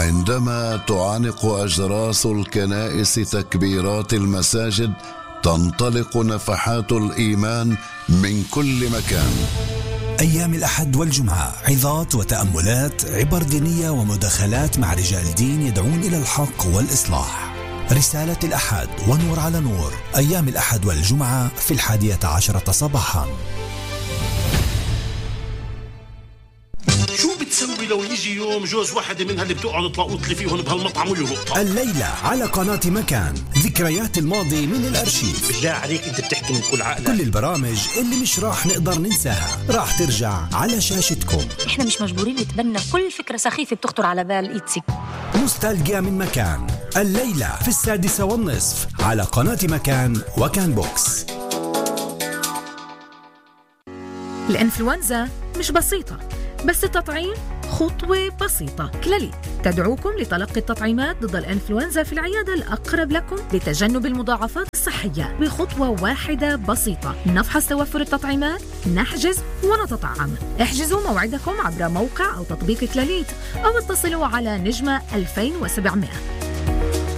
عندما تعانق أجراس الكنائس تكبيرات المساجد، تنطلق نفحات الإيمان من كل مكان. أيام الأحد والجمعة عظات وتأملات، عبر دينية ومداخلات مع رجال دين يدعون إلى الحق والإصلاح. رسالة الأحد ونور على نور، أيام الأحد والجمعة في 11 صباحا. شو بتسوي لو يجي يوم جوز واحدة منها اللي بتقعد تلاقوطلي فيهم بهالمطعم ويهبط؟ الليلة على قناة مكان، ذكريات الماضي من الأرشيف. بالله عليك أنت بتحكي من كل عقلك. كل البرامج اللي مش راح نقدر ننساها راح ترجع على شاشتكم. احنا مش مجبورين نتبنى كل فكرة سخيفة بتخطر على بال إيتسي. نوستالجيا من مكان، الليلة في 6:30 على قناة مكان وكان بوكس. الإنفلونزا مش بسيطة، بس التطعيم خطوة بسيطة. كلاليت تدعوكم لتلقي التطعيمات ضد الإنفلونزا في العيادة الأقرب لكم لتجنب المضاعفات الصحية بخطوة واحدة بسيطة. نفحص توفر التطعيمات، نحجز ونتطعم. احجزوا موعدكم عبر موقع أو تطبيق كلاليت أو اتصلوا على نجمة 2700.